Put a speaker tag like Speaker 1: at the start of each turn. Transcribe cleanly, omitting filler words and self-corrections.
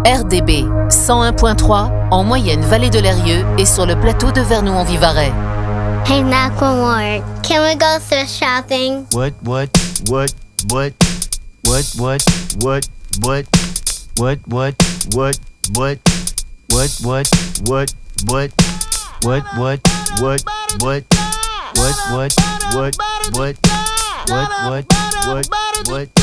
Speaker 1: RDB 101.3 en moyenne vallée de l'Eyrieux et sur le plateau de Vernoux-en-Vivarais.
Speaker 2: Hey, Macklemore, can we go thrift shopping?
Speaker 3: What? What?